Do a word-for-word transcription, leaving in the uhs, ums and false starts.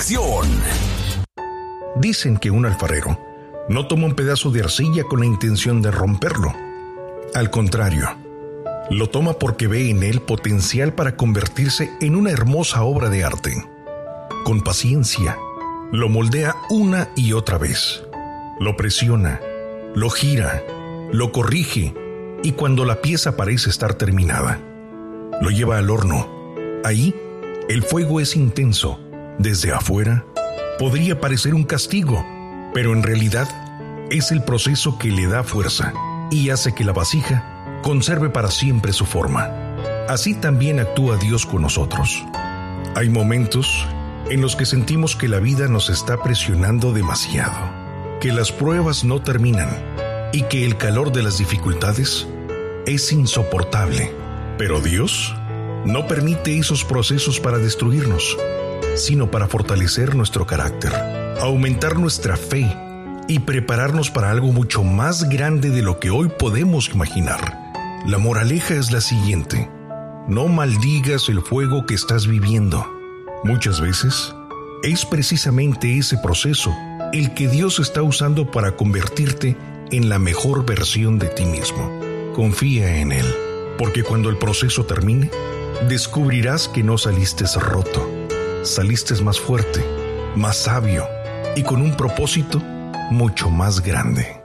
Dicen que un alfarero no toma un pedazo de arcilla con la intención de romperlo. Al contrario, lo toma porque ve en él potencial para convertirse en una hermosa obra de arte. Con paciencia, lo moldea una y otra vez. Lo presiona, lo gira, lo corrige y cuando la pieza parece estar terminada, lo lleva al horno. Ahí, el fuego es intenso. Desde afuera, podría parecer un castigo, pero en realidad es el proceso que le da fuerza y hace que la vasija conserve para siempre su forma. Así también actúa Dios con nosotros. Hay momentos en los que sentimos que la vida nos está presionando demasiado, que las pruebas no terminan y que el calor de las dificultades es insoportable. Pero Dios no permite esos procesos para destruirnos, sino para fortalecer nuestro carácter, aumentar nuestra fe y prepararnos para algo mucho más grande de lo que hoy podemos imaginar. La moraleja es la siguiente: no maldigas el fuego que estás viviendo. Muchas veces es precisamente ese proceso el que Dios está usando para convertirte en la mejor versión de ti mismo. Confía en Él, porque cuando el proceso termine, descubrirás que no saliste roto. Saliste más fuerte, más sabio y con un propósito mucho más grande.